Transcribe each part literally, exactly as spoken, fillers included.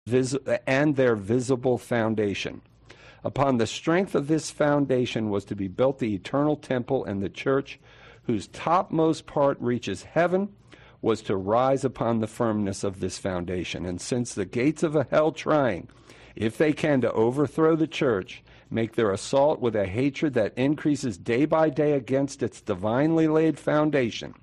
vis- and their visible foundation. Upon the strength of this foundation was to be built the eternal temple, and the church, whose topmost part reaches heaven, was to rise upon the firmness of this foundation. And since the gates of hell trying, if they can, to overthrow the church, make their assault with a hatred that increases day by day against its divinely laid foundation,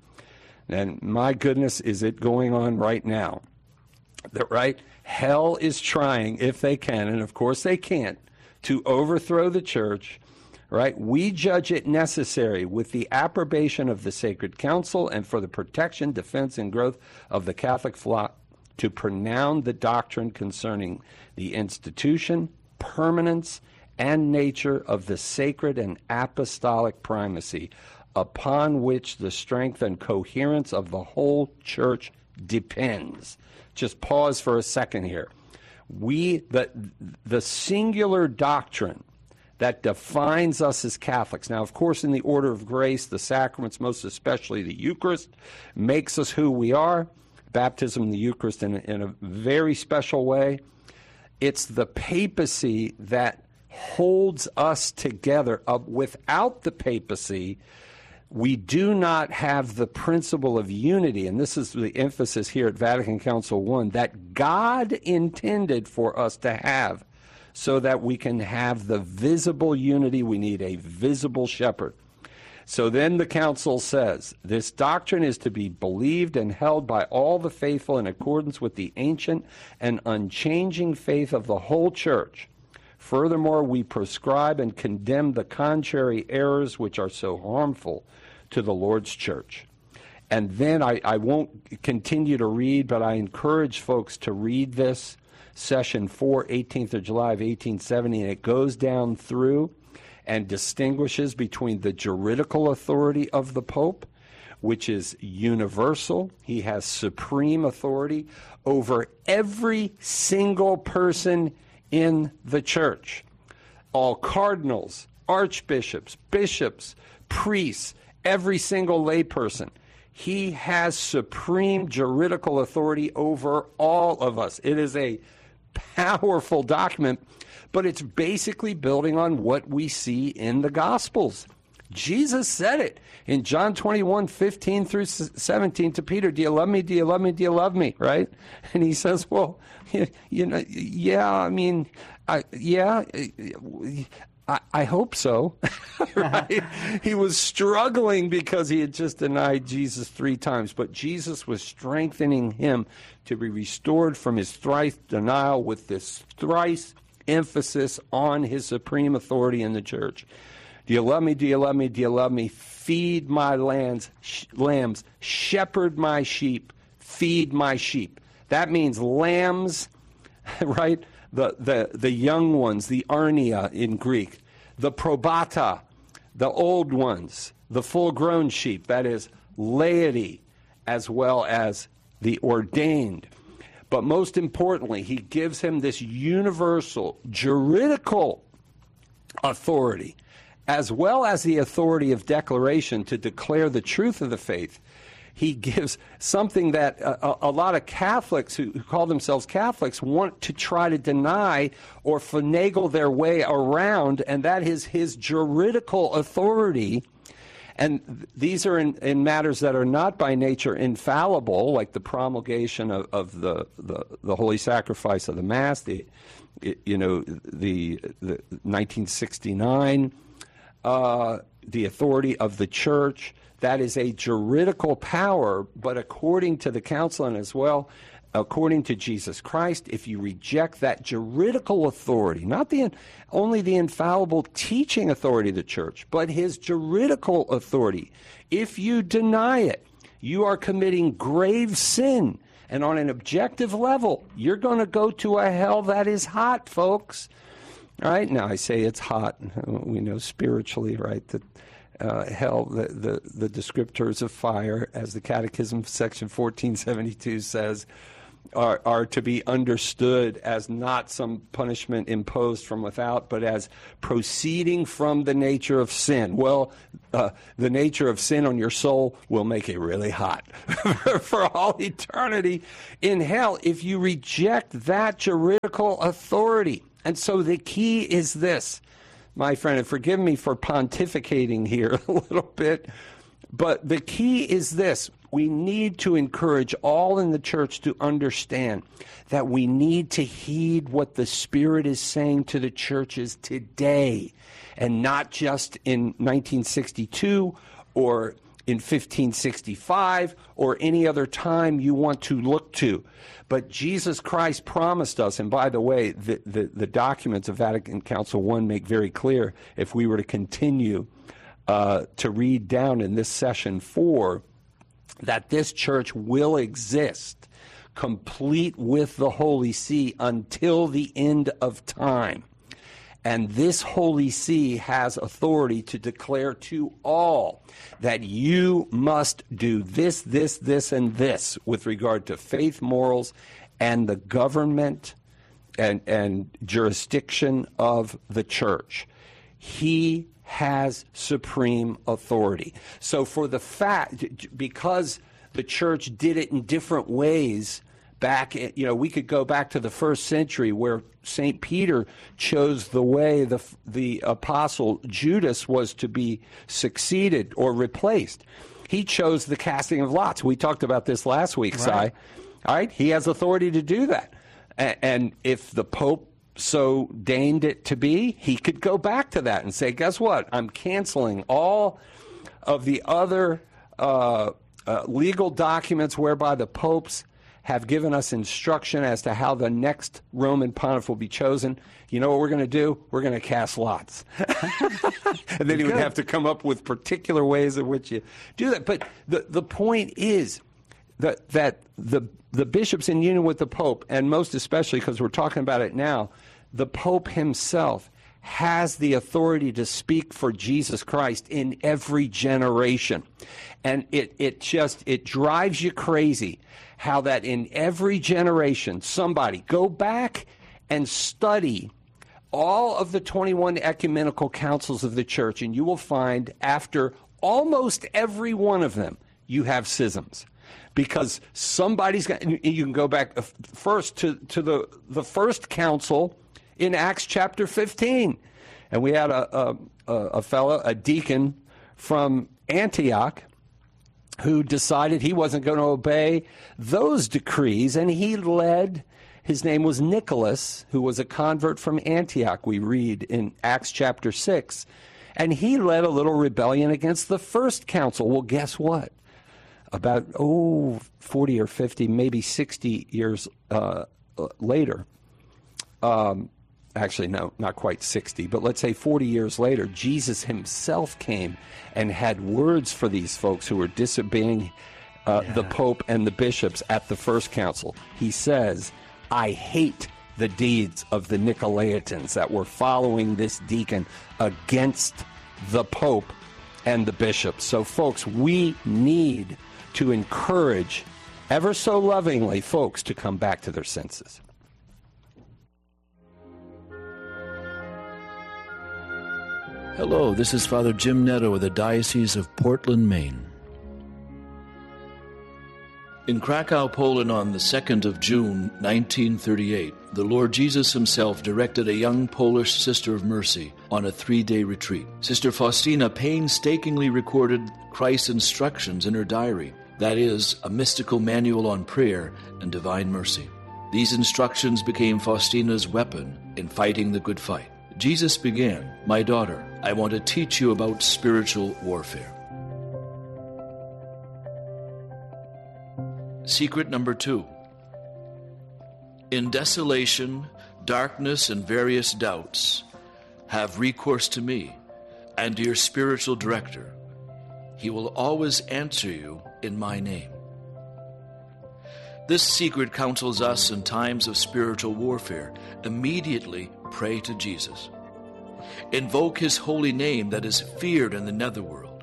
and my goodness, is it going on right now? That right? Hell is trying, if they can, and of course they can't, to overthrow the church, right? We judge it necessary with the approbation of the Sacred Council and for the protection, defense, and growth of the Catholic flock to pronounce the doctrine concerning the institution, permanence, and nature of the sacred and apostolic primacy, upon which the strength and coherence of the whole church depends. Just pause for a second here. We, the, the singular doctrine that defines us as Catholics. Now, of course, in the order of grace, the sacraments, most especially the Eucharist, makes us who we are. Baptism and the Eucharist in a, in a very special way. It's the papacy that holds us together. Uh, without the papacy, we do not have the principle of unity, and this is the emphasis here at Vatican Council one, that God intended for us to have, so that we can have the visible unity. We need a visible shepherd. So then the council says, this doctrine is to be believed and held by all the faithful in accordance with the ancient and unchanging faith of the whole church. Furthermore, we prescribe and condemn the contrary errors which are so harmful to the Lord's church. And then I, I won't continue to read, but I encourage folks to read this, Session four, eighteenth of July of eighteen seventy, and it goes down through and distinguishes between the juridical authority of the Pope, which is universal. He has supreme authority over every single person in the church. All cardinals, archbishops, bishops, priests, every single layperson. He has supreme juridical authority over all of us. It is a powerful document, but it's basically building on what we see in the Gospels. Jesus said it in John twenty-one, fifteen through seventeen to Peter, do you love me, do you love me, do you love me, right? And he says, well, you know, yeah, I mean, I, yeah, I, I hope so, right? He was struggling because he had just denied Jesus three times, but Jesus was strengthening him to be restored from his thrice denial with this thrice emphasis on his supreme authority in the church. Do you love me? Do you love me? Do you love me? Feed my lambs, sh- lambs, shepherd my sheep, feed my sheep. That means lambs, right? The, the, the young ones, the arnia in Greek, the probata, the old ones, the full-grown sheep, that is laity, as well as the ordained. But most importantly, he gives him this universal juridical authority, as well as the authority of declaration to declare the truth of the faith. He gives something that a, a lot of Catholics who, who call themselves Catholics want to try to deny or finagle their way around, and that is his juridical authority. And these are in, in matters that are not by nature infallible, like the promulgation of, of the, the, the holy sacrifice of the Mass, the, you know, the, the nineteen sixty-nine, uh, the authority of the Church. That is a juridical power, but according to the Council and as well, according to Jesus Christ, if you reject that juridical authority, not the only the infallible teaching authority of the Church, but his juridical authority, if you deny it, you are committing grave sin. And on an objective level, you're going to go to a hell that is hot, folks. All right? Now, I say it's hot. We know spiritually, right, that Uh, hell, the, the, the descriptors of fire, as the Catechism section fourteen seventy-two says, are, are to be understood as not some punishment imposed from without, but as proceeding from the nature of sin. Well, uh, the nature of sin on your soul will make it really hot for all eternity in hell if you reject that juridical authority. And so the key is this, my friend, and forgive me for pontificating here a little bit, but the key is this. We need to encourage all in the church to understand that we need to heed what the Spirit is saying to the churches today, and not just in nineteen sixty-two or in fifteen sixty-five or any other time you want to look to. But Jesus Christ promised us, and by the way, the, the, the documents of Vatican Council one make very clear, if we were to continue uh, to read down in this session four, that this church will exist complete with the Holy See until the end of time. And this Holy See has authority to declare to all that you must do this, this, this, and this with regard to faith, morals, and the government and, and jurisdiction of the church. He has supreme authority. So for the fact, because the church did it in different ways back, you know, we could go back to the first century where Saint Peter chose the way the the apostle Judas was to be succeeded or replaced. He chose the casting of lots. We talked about this last week, right. Si. All right, he has authority to do that. And, and if the Pope so deigned it to be, he could go back to that and say, guess what? I'm canceling all of the other uh, uh, legal documents whereby the popes have given us instruction as to how the next Roman pontiff will be chosen. You know what we're going to do? We're going to cast lots. And then he would have to come up with particular ways in which you do that. But the, the point is that, that the, the bishops in union with the Pope, and most especially because we're talking about it now, the Pope himself has the authority to speak for Jesus Christ in every generation. And it, it just, it drives you crazy how that in every generation, somebody, go back and study all of the twenty-one ecumenical councils of the church, and you will find after almost every one of them, you have schisms. Because somebody's got, you can go back first to, to the, the first council in Acts chapter fifteen. And we had a, a, a fellow, a deacon from Antioch, who decided he wasn't going to obey those decrees, and he led, his name was Nicholas, who was a convert from Antioch, we read in Acts chapter six, and he led a little rebellion against the first council. Well, guess what? About, oh, forty or fifty, maybe sixty years uh, later, um, actually, no, not quite sixty, but let's say forty years later, Jesus himself came and had words for these folks who were disobeying uh, yeah. the Pope and the bishops at the first council. He says, I hate the deeds of the Nicolaitans that were following this deacon against the Pope and the bishops. So, folks, we need to encourage, ever so lovingly, folks to come back to their senses. Hello, this is Father Jim Netto of the Diocese of Portland, Maine. In Krakow, Poland, on the second of June, nineteen thirty-eight, the Lord Jesus himself directed a young Polish Sister of Mercy on a three-day retreat. Sister Faustina painstakingly recorded Christ's instructions in her diary, that is, a mystical manual on prayer and divine mercy. These instructions became Faustina's weapon in fighting the good fight. Jesus began, My daughter, I want to teach you about spiritual warfare. Secret number two. In desolation, darkness, and various doubts, have recourse to me and to your spiritual director. He will always answer you in my name. This secret counsels us in times of spiritual warfare. Immediately pray to Jesus. Invoke his holy name that is feared in the netherworld.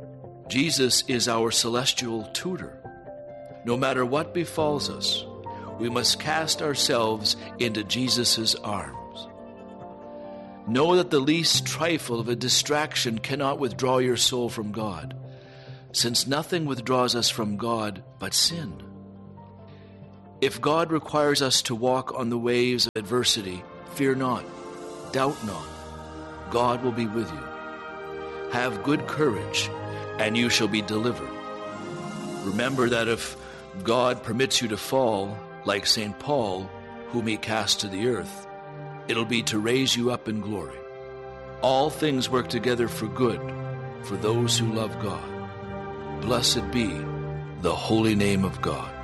Jesus is our celestial tutor. No matter what befalls us, we must cast ourselves into Jesus' arms. Know that the least trifle of a distraction cannot withdraw your soul from God, since nothing withdraws us from God but sin. If God requires us to walk on the waves of adversity, fear not, doubt not. God will be with you. Have good courage, and you shall be delivered. Remember that if God permits you to fall, like Saint Paul, whom he cast to the earth, it'll be to raise you up in glory. All things work together for good for those who love God. Blessed be the holy name of God.